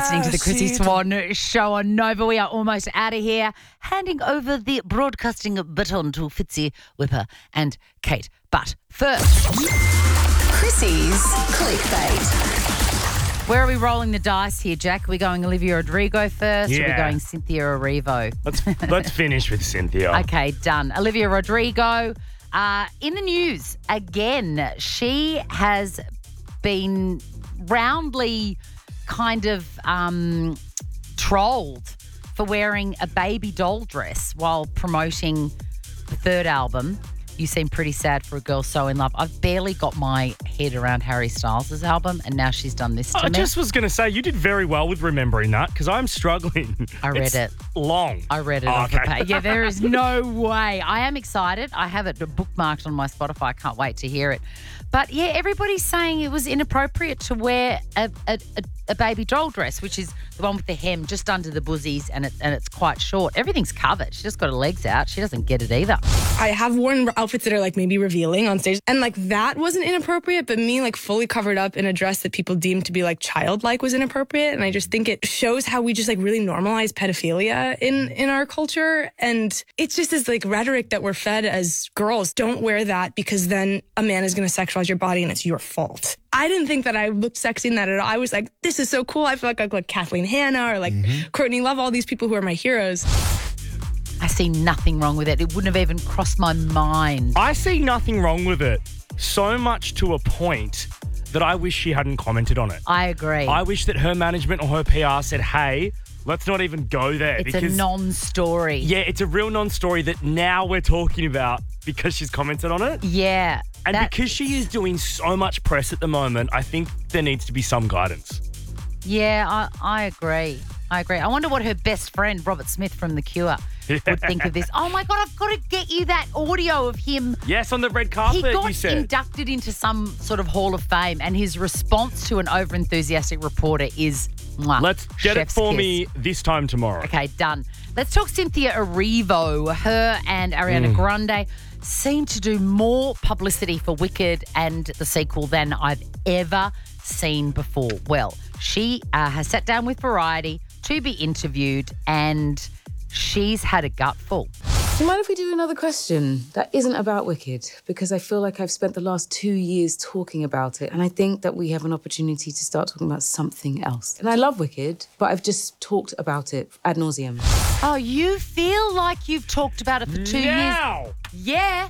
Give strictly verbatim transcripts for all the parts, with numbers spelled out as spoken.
listening to the Chrissy Swan Show on Nova. We are almost out of here. Handing over the broadcasting baton to Fitzy, Whipper and Kate. But first, Chrissy's Clickbait. Where are we rolling the dice here, Jack? Are we going Olivia Rodrigo first? Or are we Yeah. going Cynthia Erivo? Let's let's finish with Cynthia. Okay, done. Olivia Rodrigo, uh, in the news again. She has been roundly kind of um, trolled for wearing a baby doll dress while promoting the third album. You Seem Pretty Sad for a Girl So In Love. I've barely got my head around Harry Styles' album, and now she's done this to I me. just was going to say, you did very well with remembering that because I'm struggling. I read It's it. long. I read it Oh, off the okay. page. Yeah, there is no way. I am excited. I have it bookmarked on my Spotify. I can't wait to hear it. But yeah, everybody's saying it was inappropriate to wear a, a, a, a baby doll dress, which is the one with the hem just under the buzzies, and, it, and it's quite short. Everything's covered. She just got her legs out. She doesn't get it either. I have worn outfits that are like maybe revealing on stage, and like that wasn't inappropriate, but me like fully covered up in a dress that people deemed to be like childlike was inappropriate. And I just think it shows how we just like really normalize pedophilia in in our culture, and it's just this like rhetoric that we're fed as girls. Don't wear that because then a man is going to sexualize your body and it's your fault. I didn't think that I looked sexy in that at all. I was like, this is so cool. I feel like I look like Kathleen Hanna or like mm-hmm. Courtney Love, all these people who are my heroes. I see nothing wrong with it. It wouldn't have even crossed my mind. I see nothing wrong with it, so much to a point that I wish she hadn't commented on it. I agree. I wish that her management or her P R said, hey, let's not even go there. It's because, a non-story. Yeah, it's a real non-story that now we're talking about because she's commented on it. Yeah. And that- because she is doing so much press at the moment, I think there needs to be some guidance. Yeah, I, I agree. I agree. I wonder what her best friend, Robert Smith from The Cure, would think of this. Oh, my God, I've got to get you that audio of him. Yes, on the red carpet, He got you said. inducted into some sort of Hall of Fame, and his response to an over-enthusiastic reporter is, mwah, Let's get it chef's for kiss. me this time tomorrow. Okay, done. Let's talk Cynthia Erivo. Her and Ariana Mm. Grande seem to do more publicity for Wicked and the sequel than I've ever seen before. Well, she uh, has sat down with Variety to be interviewed, and she's had a gutful. Do you mind if we do another question that isn't about Wicked? Because I feel like I've spent the last two years talking about it, and I think that we have an opportunity to start talking about something else. And I love Wicked, but I've just talked about it ad nauseum. Oh, you feel like you've talked about it for two Now. years? Yeah.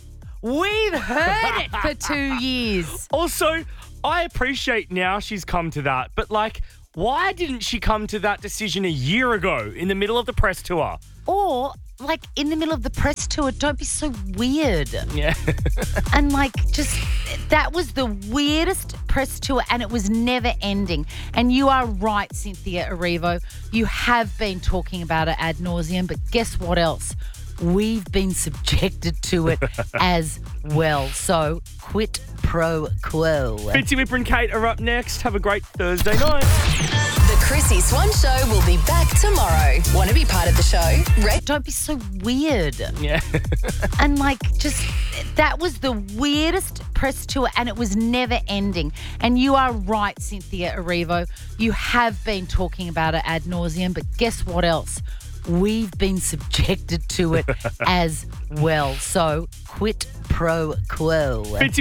We've heard it for two years. Also, I appreciate now she's come to that, but like, why didn't she come to that decision a year ago in the middle of the press tour? Or, like, in the middle of the press tour, don't be so weird. Yeah. And, like, just, that was the weirdest press tour, and it was never ending. And you are right, Cynthia Erivo. You have been talking about it ad nauseum, but guess what else? We've been subjected to it as well. So, quid pro quo. Fitzy, Whipper and Kate are up next. Have a great Thursday night. The Chrissy Swan Show will be back tomorrow. Want to be part of the show? Red. Don't be so weird. Yeah. And, like, just, that was the weirdest press tour, and it was never ending. And you are right, Cynthia Erivo. You have been talking about it ad nauseum, but guess what else? We've been subjected to it as well. So, quid pro quo. Fitzy